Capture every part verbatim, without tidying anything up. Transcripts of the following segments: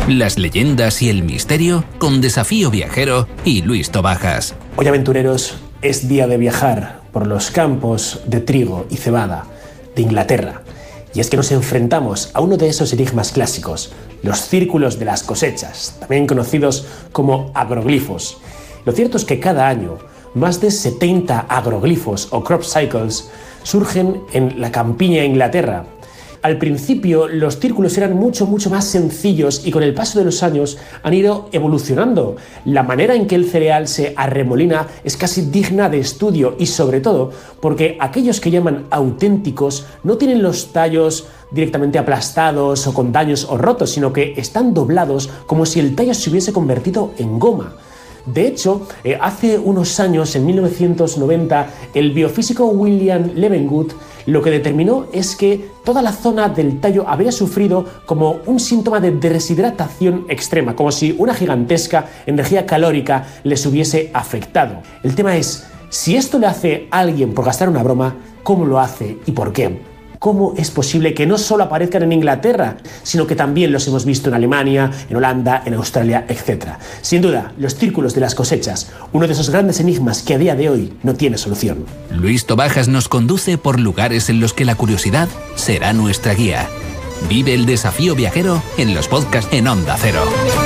las leyendas y el misterio con Desafío Viajero y Luis Tobajas. Hoy, aventureros, es día de viajar por los campos de trigo y cebada de Inglaterra. Y es que nos enfrentamos a uno de esos enigmas clásicos, los círculos de las cosechas, también conocidos como agroglifos. Lo cierto es que cada año más de setenta agroglifos o crop cycles surgen en la campiña Inglaterra. Al principio los círculos eran mucho mucho más sencillos y con el paso de los años han ido evolucionando. La manera en que el cereal se arremolina es casi digna de estudio y sobre todo porque aquellos que llaman auténticos no tienen los tallos directamente aplastados o con daños o rotos, sino que están doblados como si el tallo se hubiese convertido en goma. De hecho, eh, hace unos años, en mil novecientos noventa, el biofísico William Levengood lo que determinó es que toda la zona del tallo habría sufrido como un síntoma de deshidratación extrema, como si una gigantesca energía calórica les hubiese afectado. El tema es, si esto le hace a alguien por gastar una broma, ¿cómo lo hace y por qué? ¿Cómo es posible que no solo aparezcan en Inglaterra, sino que también los hemos visto en Alemania, en Holanda, en Australia, etcétera? Sin duda, los círculos de las cosechas, uno de esos grandes enigmas que a día de hoy no tiene solución. Luis Tobajas nos conduce por lugares en los que la curiosidad será nuestra guía. Vive el Desafío Viajero en los podcasts en Onda Cero.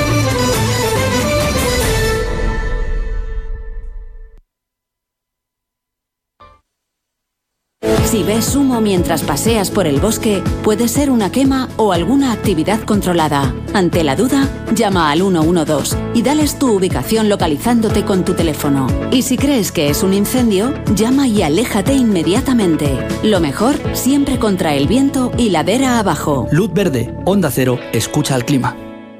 Si ves humo mientras paseas por el bosque, puede ser una quema o alguna actividad controlada. Ante la duda, llama al uno uno dos y dales tu ubicación localizándote con tu teléfono. Y si crees que es un incendio, llama y aléjate inmediatamente. Lo mejor, siempre contra el viento y ladera abajo. Luz verde, Onda Cero, escucha al clima.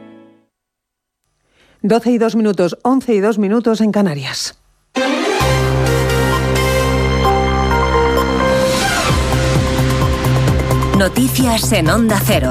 doce y dos minutos, once y dos minutos en Canarias. Noticias en Onda Cero.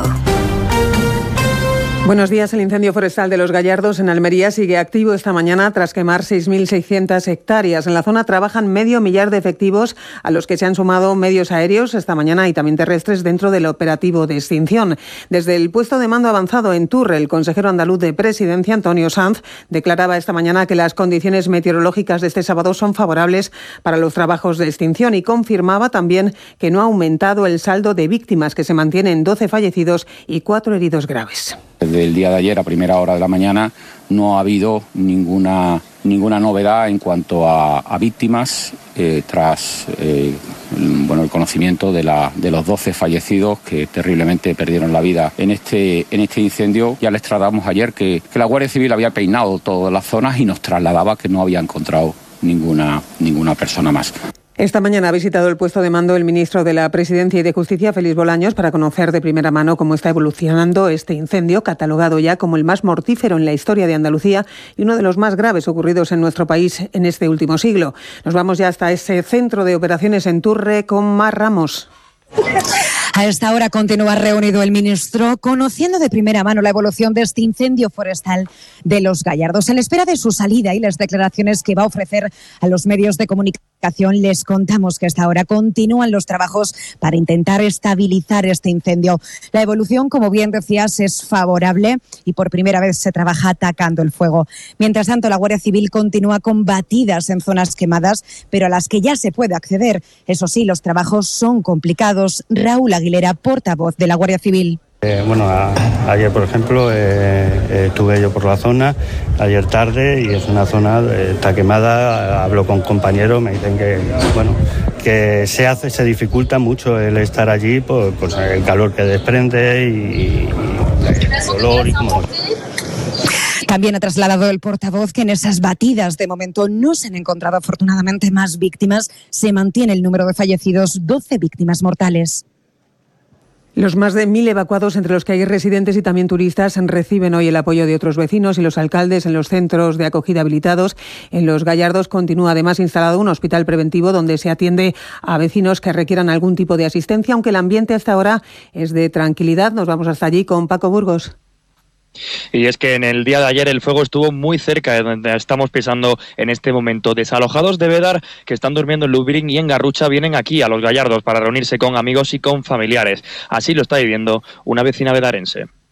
Buenos días. El incendio forestal de Los Gallardos en Almería sigue activo esta mañana tras quemar seis mil seiscientas hectáreas. En la zona trabajan medio millar de efectivos a los que se han sumado medios aéreos esta mañana y también terrestres dentro del operativo de extinción. Desde el puesto de mando avanzado en Turre, el consejero andaluz de Presidencia, Antonio Sanz, declaraba esta mañana que las condiciones meteorológicas de este sábado son favorables para los trabajos de extinción y confirmaba también que no ha aumentado el saldo de víctimas, que se mantiene en doce fallecidos y cuatro heridos graves. Desde el día de ayer a primera hora de la mañana no ha habido ninguna, ninguna novedad en cuanto a, a víctimas eh, tras eh, bueno, el conocimiento de, la, de los doce fallecidos que terriblemente perdieron la vida en este, en este incendio. Ya les trasladamos ayer que, que la Guardia Civil había peinado todas las zonas y nos trasladaba que no había encontrado ninguna, ninguna persona más. Esta mañana ha visitado el puesto de mando el ministro de la Presidencia y de Justicia, Félix Bolaños, para conocer de primera mano cómo está evolucionando este incendio, catalogado ya como el más mortífero en la historia de Andalucía y uno de los más graves ocurridos en nuestro país en este último siglo. Nos vamos ya hasta ese centro de operaciones en Turre con Mar Ramos. A esta hora continúa reunido el ministro, conociendo de primera mano la evolución de este incendio forestal de Los Gallardos. En espera de su salida y las declaraciones que va a ofrecer a los medios de comunicación, les contamos que a esta hora continúan los trabajos para intentar estabilizar este incendio. La evolución, como bien decías, es favorable y por primera vez se trabaja atacando el fuego. Mientras tanto, la Guardia Civil continúa con batidas en zonas quemadas, pero a las que ya se puede acceder. Eso sí, los trabajos son complicados. Raúl Aguilera, portavoz de la Guardia Civil. Eh, bueno, a, ayer por ejemplo eh, eh, estuve yo por la zona, ayer tarde, y es una zona, eh, está quemada, hablo con compañeros, me dicen que bueno que se hace, se dificulta mucho el estar allí por, por el calor que desprende y, y el olor y como... También ha trasladado el portavoz que en esas batidas de momento no se han encontrado afortunadamente más víctimas, se mantiene el número de fallecidos, doce víctimas mortales. Los más de mil evacuados, entre los que hay residentes y también turistas, reciben hoy el apoyo de otros vecinos y los alcaldes en los centros de acogida habilitados. En Los Gallardos continúa además instalado un hospital preventivo donde se atiende a vecinos que requieran algún tipo de asistencia, aunque el ambiente hasta ahora es de tranquilidad. Nos vamos hasta allí con Paco Burgos. Y es que en el día de ayer el fuego estuvo muy cerca de donde estamos pisando en este momento. Desalojados de Bédar, que están durmiendo en Lubric y en Garrucha, vienen aquí a Los Gallardos para reunirse con amigos y con familiares. Así lo está viviendo una vecina bedarense.